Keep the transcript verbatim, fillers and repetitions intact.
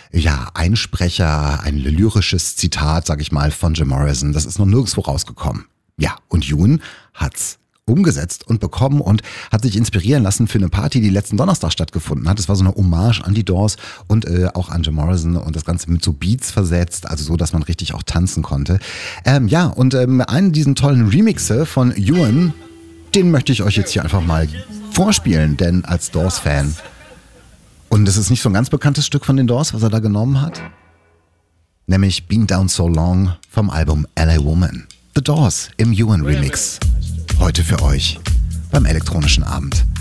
ja, Einsprecher, ein lyrisches Zitat, sag ich mal, von Jim Morrison. Das ist noch nirgendwo rausgekommen. Ja, und Ewan hat's umgesetzt und bekommen und hat sich inspirieren lassen für eine Party, die letzten Donnerstag stattgefunden hat. Das war so eine Hommage an die Doors und äh, auch an Jim Morrison und das Ganze mit so Beats versetzt, also so, dass man richtig auch tanzen konnte. Ähm, ja, und ähm, einen diesen tollen Remixe von Ewan, den möchte ich euch jetzt hier einfach mal vorspielen, denn als Doors-Fan. Und es ist nicht so ein ganz bekanntes Stück von den Doors, was er da genommen hat. Nämlich Been Down So Long vom Album L A Woman. The Doors im Ewan Remix. Heute für euch beim elektronischen Abend.